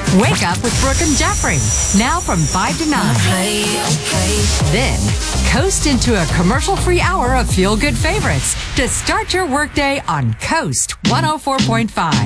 Wake up with Brooke and Jeffrey. Now from 5 to 9. Then, coast into a commercial-free hour of feel-good favorites to start your workday on Coast 104.5.